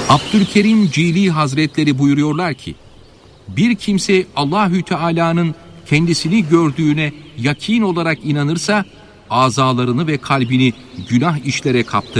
Abdülkerim Cili Hazretleri buyuruyorlar ki, bir kimse Allahü Teala'nın kendisini gördüğüne yakin olarak inanırsa, azalarını ve kalbini günah işlere kaptırır.